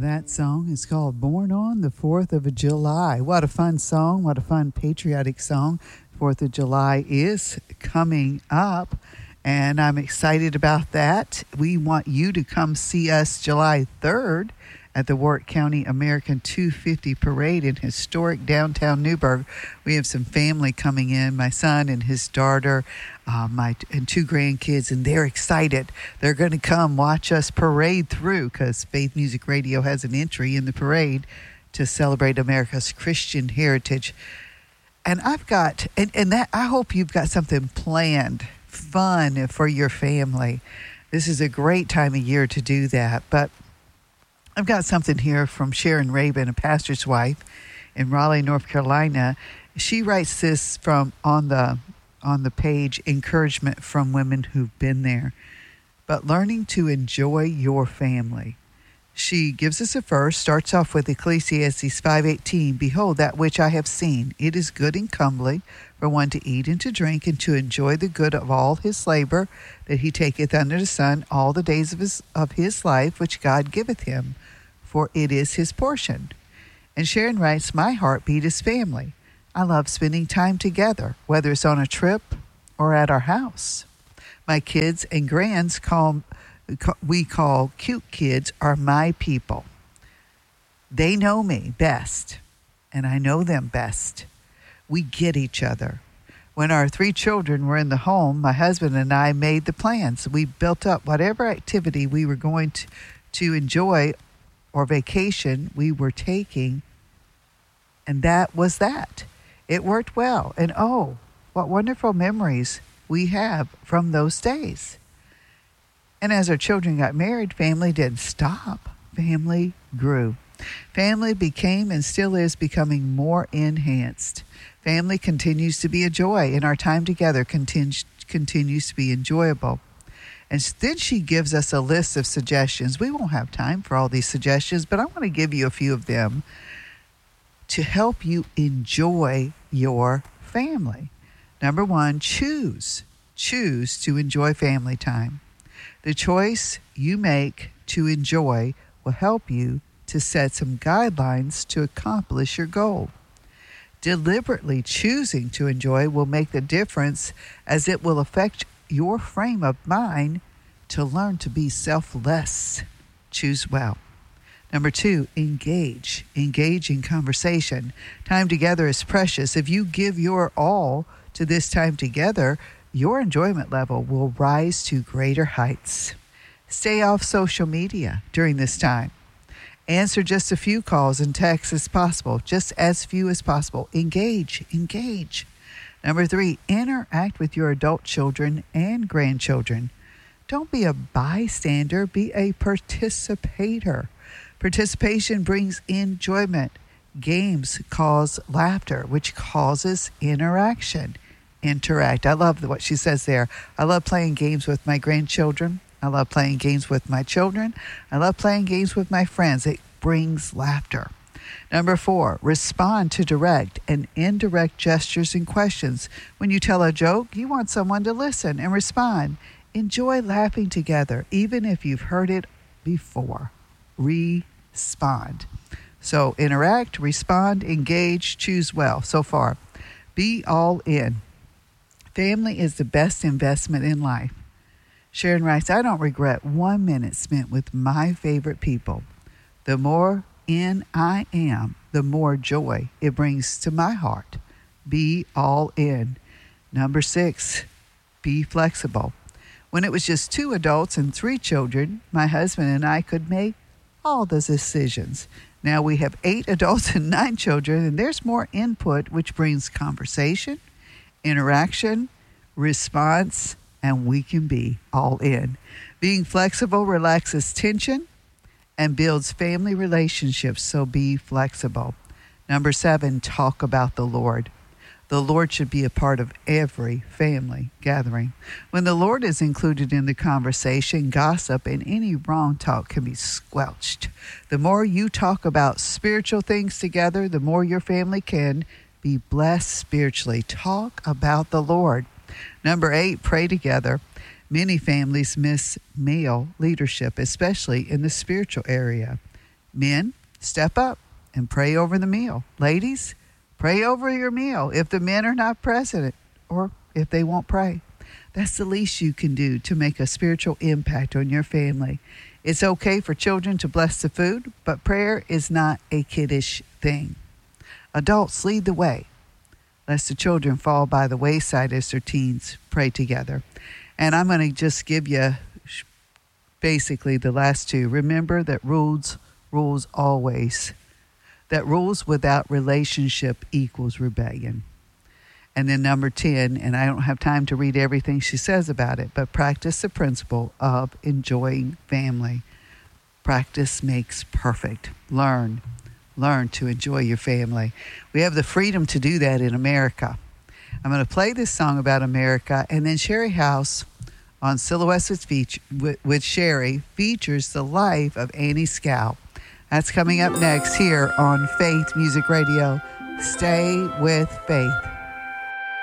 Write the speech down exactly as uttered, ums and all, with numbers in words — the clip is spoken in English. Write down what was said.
That song is called Born on the fourth of July. What a fun song. What a fun patriotic song. fourth of July is coming up, and I'm excited about that. We want you to come see us July third at the Warwick County American two fifty Parade in historic downtown Newburgh. We have some family coming in, my son and his daughter, uh, my and two grandkids, and they're excited. They're going to come watch us parade through because Faith Music Radio has an entry in the parade to celebrate America's Christian heritage. And I've got, and, and that I hope you've got something planned, fun for your family. This is a great time of year to do that, but I've got something here from Sharon Rabin, a pastor's wife in Raleigh, North Carolina. She writes this from on the on the page, encouragement from women who've been there. But learning to enjoy your family. She gives us a verse, starts off with Ecclesiastes five eighteen. Behold, that which I have seen, it is good and comely for one to eat and to drink and to enjoy the good of all his labor that he taketh under the sun all the days of his of his life which God giveth him, for it is his portion. And Sharon writes, my heartbeat is family. I love spending time together, whether it's on a trip or at our house. My kids and grands call we call cute kids are my people. They know me best, and I know them best. We get each other. When our three children were in the home, my husband and I made the plans. We built up whatever activity we were going to, to enjoy or vacation we were taking, and that was that. It worked well, and oh, what wonderful memories we have from those days. And as our children got married, family didn't stop. Family grew. Family became and still is becoming more enhanced. Family continues to be a joy, and our time together continues continues to be enjoyable. And then she gives us a list of suggestions. We won't have time for all these suggestions, but I want to give you a few of them to help you enjoy your family. Number one, choose. Choose to enjoy family time. The choice you make to enjoy will help you to set some guidelines to accomplish your goal. Deliberately choosing to enjoy will make the difference, as it will affect your frame of mind to learn to be selfless. Choose well. Number two, engage. Engage in conversation. Time together is precious. If you give your all to this time together, your enjoyment level will rise to greater heights. Stay off social media during this time. Answer just a few calls and texts as possible, just as few as possible. Engage, engage. Number three, interact with your adult children and grandchildren. Don't be a bystander, be a participator. Participation brings enjoyment. Games cause laughter, which causes interaction. Interact. I love what she says there. I love playing games with my grandchildren. I love playing games with my children. I love playing games with my friends. It brings laughter. Number four, respond to direct and indirect gestures and questions. When you tell a joke, you want someone to listen and respond. Enjoy laughing together, even if you've heard it before. Respond. So interact, respond, engage, choose well. So far, be all in. Family is the best investment in life. Sharon writes, I don't regret one minute spent with my favorite people. The more in I am, the more joy it brings to my heart. Be all in. Number six, be flexible. When it was just two adults and three children, my husband and I could make all the decisions. Now we have eight adults and nine children, and there's more input, which brings conversation, interaction, response, and we can be all in. Being flexible relaxes tension and builds family relationships, so be flexible. Number seven, talk about the Lord. The Lord should be a part of every family gathering. When the Lord is included in the conversation, gossip and any wrong talk can be squelched. The more you talk about spiritual things together, the more your family can be blessed spiritually. Talk about the Lord. Number eight, pray together. Many families miss male leadership, especially in the spiritual area. Men, step up and pray over the meal. Ladies, pray over your meal if the men are not present or if they won't pray. That's the least you can do to make a spiritual impact on your family. It's okay for children to bless the food, but prayer is not a kiddish thing. Adults, lead the way, lest the children fall by the wayside as their teens pray together. And I'm going to just give you basically the last two. Remember that rules, rules always. That rules without relationship equals rebellion. And then number ten, and I don't have time to read everything she says about it, but practice the principle of enjoying family. Practice makes perfect. Learn. Learn to enjoy your family. We have the freedom to do that in America. I'm going to play this song about America, and then Sherry House on Silhouettes with, feature, with, with Sherry features the life of Annie Scout. That's coming up next here on Faith Music Radio. Stay with Faith.